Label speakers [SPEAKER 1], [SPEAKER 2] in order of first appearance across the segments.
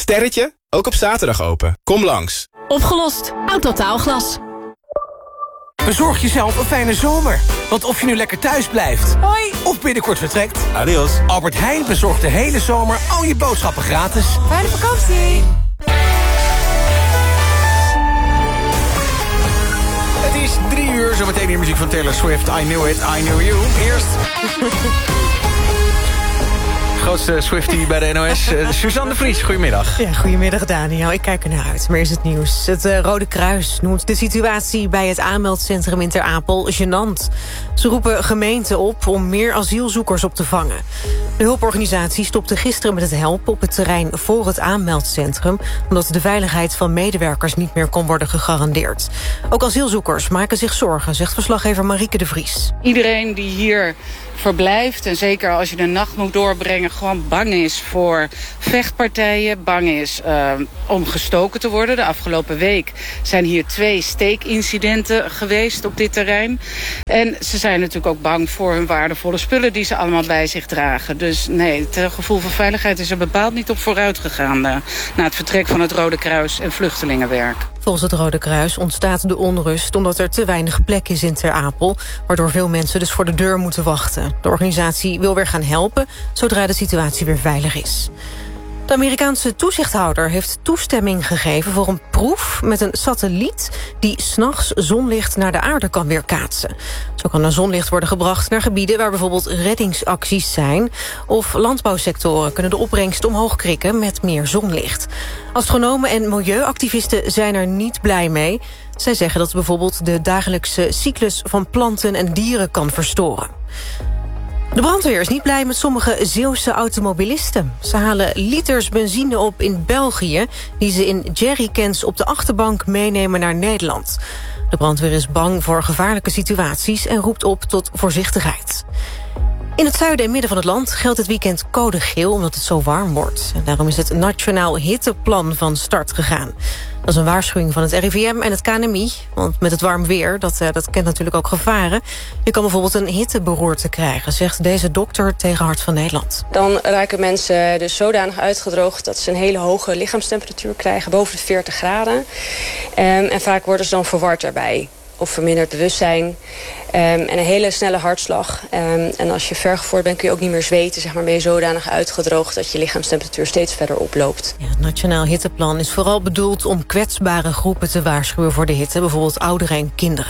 [SPEAKER 1] Sterretje, ook op zaterdag open. Kom langs.
[SPEAKER 2] Opgelost. Autotaalglas.
[SPEAKER 3] Bezorg jezelf een fijne zomer. Want of je nu lekker thuis blijft...
[SPEAKER 2] Hoi.
[SPEAKER 3] Of binnenkort vertrekt...
[SPEAKER 1] Adios.
[SPEAKER 3] Albert Heijn bezorgt de hele zomer al je boodschappen gratis.
[SPEAKER 2] Fijne vakantie.
[SPEAKER 3] Het is 3 uur, zometeen de muziek van Taylor Swift. I Knew It, I Knew You. Eerst... grootste Swiftie bij de NOS, Suzanne de Vries. Goedemiddag.
[SPEAKER 4] Ja, goedemiddag Daniel. Ik kijk ernaar uit. Maar is het nieuws. Het Rode Kruis noemt de situatie bij het aanmeldcentrum in Ter Apel gênant. Ze roepen gemeenten op om meer asielzoekers op te vangen. De hulporganisatie stopte gisteren met het helpen op het terrein voor het aanmeldcentrum, omdat de veiligheid van medewerkers niet meer kon worden gegarandeerd. Ook asielzoekers maken zich zorgen, zegt verslaggever Marieke de Vries.
[SPEAKER 5] Iedereen die hier verblijft, en zeker als je de nacht moet doorbrengen, gewoon bang is voor vechtpartijen, bang is om gestoken te worden. De afgelopen week zijn hier 2 steekincidenten geweest op dit terrein. En ze zijn natuurlijk ook bang voor hun waardevolle spullen die ze allemaal bij zich dragen. Dus nee, het gevoel van veiligheid is er bepaald niet op vooruit gegaan na het vertrek van het Rode Kruis en vluchtelingenwerk.
[SPEAKER 4] Volgens het Rode Kruis ontstaat de onrust omdat er te weinig plek is in Ter Apel, waardoor veel mensen dus voor de deur moeten wachten. De organisatie wil weer gaan helpen zodra de situatie weer veilig is. De Amerikaanse toezichthouder heeft toestemming gegeven voor een proef met een satelliet die 's nachts zonlicht naar de aarde kan weerkaatsen. Zo kan er zonlicht worden gebracht naar gebieden waar bijvoorbeeld reddingsacties zijn, of landbouwsectoren kunnen de opbrengst omhoog krikken met meer zonlicht. Astronomen en milieuactivisten zijn er niet blij mee. Zij zeggen dat het bijvoorbeeld de dagelijkse cyclus van planten en dieren kan verstoren. De brandweer is niet blij met sommige Zeeuwse automobilisten. Ze halen liters benzine op in België, die ze in jerrycans op de achterbank meenemen naar Nederland. De brandweer is bang voor gevaarlijke situaties en roept op tot voorzichtigheid. In het zuiden en midden van het land geldt dit weekend code geel omdat het zo warm wordt. En daarom is het Nationaal Hitteplan van start gegaan. Dat is een waarschuwing van het RIVM en het KNMI. Want met het warm weer, dat kent natuurlijk ook gevaren. Je kan bijvoorbeeld een hitteberoerte krijgen, zegt deze dokter tegen Hart van Nederland.
[SPEAKER 6] Dan raken mensen dus zodanig uitgedroogd dat ze een hele hoge lichaamstemperatuur krijgen, boven de 40 graden. En vaak worden ze dan verward daarbij. Of verminderd bewustzijn. En een hele snelle hartslag. En als je vergevoerd bent kun je ook niet meer zweten. Zeg maar, ben je zodanig uitgedroogd dat je lichaamstemperatuur steeds verder oploopt.
[SPEAKER 4] Ja, het Nationaal Hitteplan is vooral bedoeld om kwetsbare groepen te waarschuwen voor de hitte. Bijvoorbeeld ouderen en kinderen.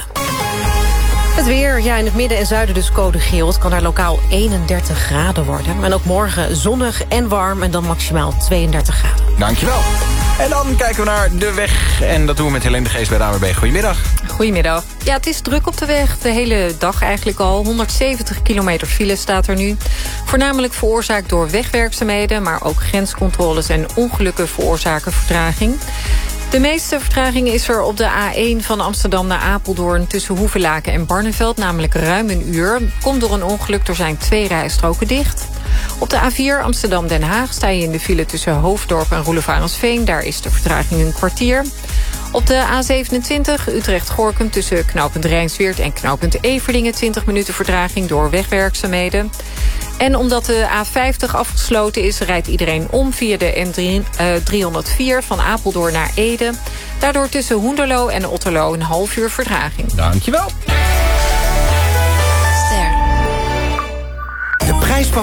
[SPEAKER 4] Het weer, ja, in het midden en zuiden dus code geel. Het kan daar lokaal 31 graden worden. En ook morgen zonnig en warm en dan maximaal 32 graden.
[SPEAKER 3] Dankjewel. En dan kijken we naar de weg. En dat doen we met Helene de Geest bij de ANWB. Goedemiddag.
[SPEAKER 7] Goedemiddag. Ja, het is druk op de weg. De hele dag eigenlijk al. 170 kilometer file staat er nu. Voornamelijk veroorzaakt door wegwerkzaamheden, maar ook grenscontroles en ongelukken veroorzaken vertraging. De meeste vertraging is er op de A1 van Amsterdam naar Apeldoorn tussen Hoevelaken en Barneveld, namelijk ruim een uur. Komt door een ongeluk, er zijn 2 rijstroken dicht. Op de A4 Amsterdam-Den Haag sta je in de file tussen Hoofddorp en Roelevarensveen. Daar is de vertraging een kwartier. Op de A27 Utrecht-Gorkum tussen knooppunt Rijnsweert en knooppunt Everdingen 20 minuten vertraging door wegwerkzaamheden. En omdat de A50 afgesloten is, rijdt iedereen om via de N304 van Apeldoorn naar Ede. Daardoor tussen Hoenderloo en Otterlo een half uur vertraging.
[SPEAKER 3] Dankjewel. De prijs van